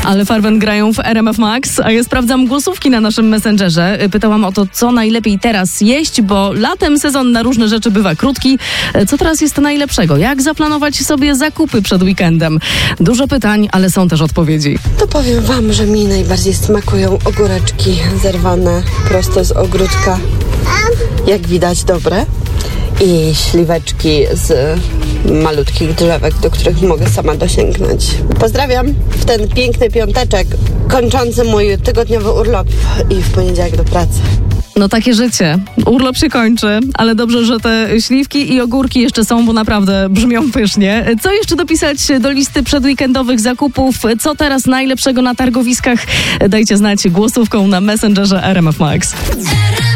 Ale Farben grają w RMF Max, a ja sprawdzam głosówki na naszym Messengerze. Pytałam o to, co najlepiej teraz jeść, bo latem sezon na różne rzeczy bywa krótki. Co teraz jest najlepszego? Jak zaplanować sobie zakupy przed weekendem? Dużo pytań, ale są też odpowiedzi. To powiem wam, że mi najbardziej smakują ogóreczki zerwane prosto z ogródka. Jak widać, dobre. I śliweczki z malutkich drzewek, do których mogę sama dosięgnąć. Pozdrawiam w ten piękny piąteczek, kończący mój tygodniowy urlop i w poniedziałek do pracy. No takie życie. Urlop się kończy, ale dobrze, że te śliwki i ogórki jeszcze są, bo naprawdę brzmią pysznie. Co jeszcze dopisać do listy przedweekendowych zakupów? Co teraz najlepszego na targowiskach? Dajcie znać głosówką na Messengerze RMF Max.